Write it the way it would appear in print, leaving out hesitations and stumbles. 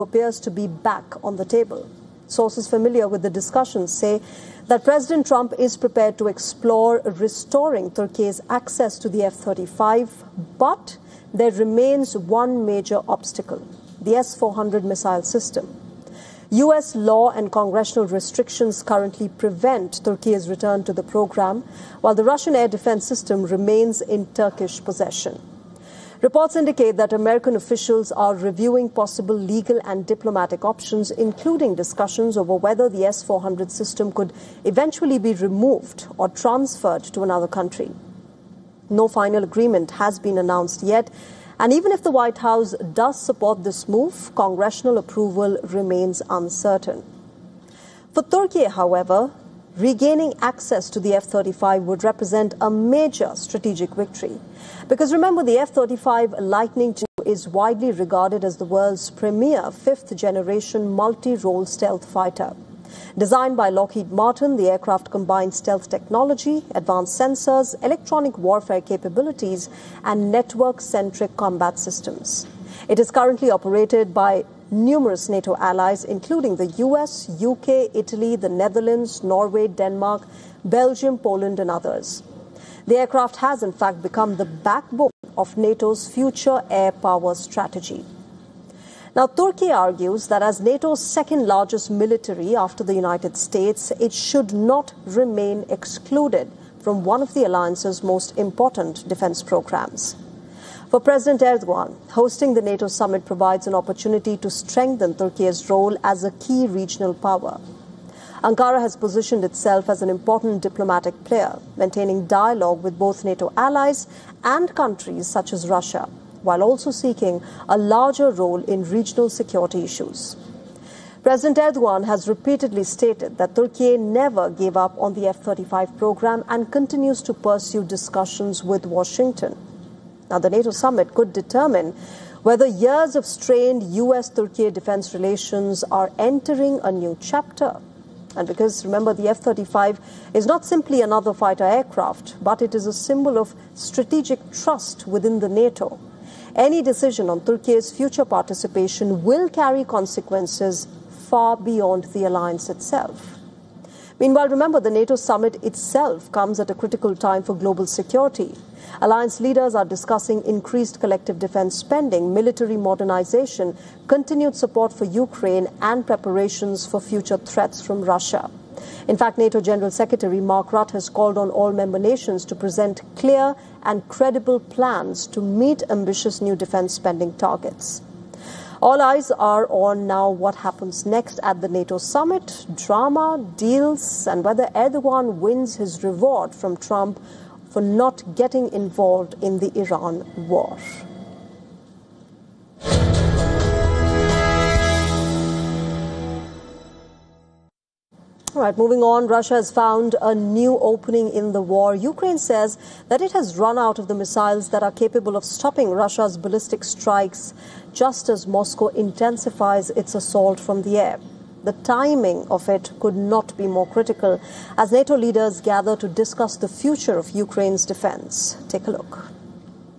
appears to be back on the table. Sources familiar with the discussions say that President Trump is prepared to explore restoring Turkey's access to the F-35, but there remains one major obstacle: the S-400 missile system. U.S. law and congressional restrictions currently prevent Turkey's return to the program, while the Russian air defense system remains in Turkish possession. Reports indicate that American officials are reviewing possible legal and diplomatic options, including discussions over whether the S-400 system could eventually be removed or transferred to another country. No final agreement has been announced yet, and even if the White House does support this move, congressional approval remains uncertain. For Turkey, however, regaining access to the F-35 would represent a major strategic victory. Because remember, the F-35 Lightning II is widely regarded as the world's premier fifth-generation multi-role stealth fighter. Designed by Lockheed Martin, the aircraft combines stealth technology, advanced sensors, electronic warfare capabilities, and network-centric combat systems. It is currently operated by numerous NATO allies, including the US, UK, Italy, the Netherlands, Norway, Denmark, Belgium, Poland, and others. The aircraft has, in fact, become the backbone of NATO's future air power strategy. Now, Turkey argues that as NATO's second largest military after the United States, it should not remain excluded from one of the alliance's most important defense programs. For President Erdogan, hosting the NATO summit provides an opportunity to strengthen Turkey's role as a key regional power. Ankara has positioned itself as an important diplomatic player, maintaining dialogue with both NATO allies and countries such as Russia, while also seeking a larger role in regional security issues. President Erdogan has repeatedly stated that Turkey never gave up on the F-35 program and continues to pursue discussions with Washington. Now, the NATO summit could determine whether years of strained US-Turkey defense relations are entering a new chapter. And because, remember, the F-35 is not simply another fighter aircraft, but it is a symbol of strategic trust within the NATO. Any decision on Turkey's future participation will carry consequences far beyond the alliance itself. Meanwhile, remember, the NATO summit itself comes at a critical time for global security. Alliance leaders are discussing increased collective defense spending, military modernization, continued support for Ukraine, and preparations for future threats from Russia. In fact, NATO General Secretary Mark Rutte has called on all member nations to present clear and credible plans to meet ambitious new defense spending targets. All eyes are on now what happens next at the NATO summit, drama, deals, and whether Erdogan wins his reward from Trump for not getting involved in the Iran war. All right, moving on, Russia has found a new opening in the war. Ukraine says that it has run out of the missiles that are capable of stopping Russia's ballistic strikes, just as Moscow intensifies its assault from the air. The timing of it could not be more critical as NATO leaders gather to discuss the future of Ukraine's defense. Take a look.